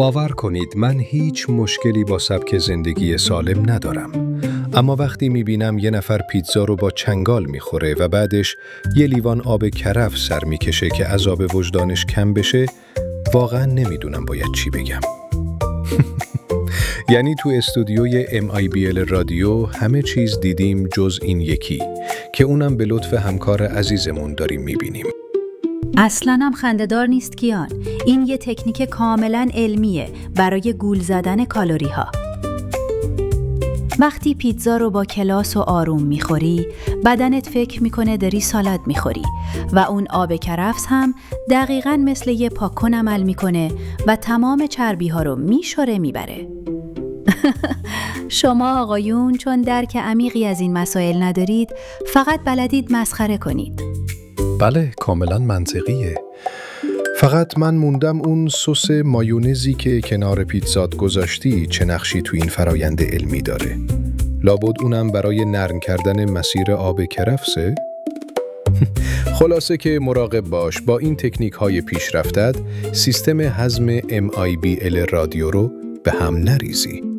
باور کنید من هیچ مشکلی با سبک زندگی سالم ندارم. اما وقتی میبینم یه نفر پیتزا رو با چنگال میخوره و بعدش یه لیوان آب کرفس سر میکشه که عذاب وجدانش کم بشه، واقعا نمیدونم باید چی بگم. یعنی تو استودیوی MIBL رادیو همه چیز دیدیم جز این یکی که اونم به لطف همکار عزیزمون داریم میبینیم. اصلاً هم خنده‌دار نیست کیان. این یه تکنیک کاملاً علمیه برای گول زدن کالری ها. وقتی پیتزا رو با کلاس و آروم میخوری، بدنت فکر میکنه داری سالاد میخوری و اون آب کرفس هم دقیقاً مثل یه پاکن عمل میکنه و تمام چربی ها رو میشوره میبره. شما آقایون چون درک عمیقی از این مسائل ندارید، فقط بلدید مسخره کنید. بله، کاملا منطقیه. فقط من موندم اون سس مایونزی که کنار پیتزات گذاشتی چه نقشی تو این فرایند علمی داره؟ لابد اونم برای نرم کردن مسیر آب کرفسه؟ خلاصه که مراقب باش، با این تکنیک های پیشرفتت سیستم هضم MIBL رادیو رو به هم نریزی.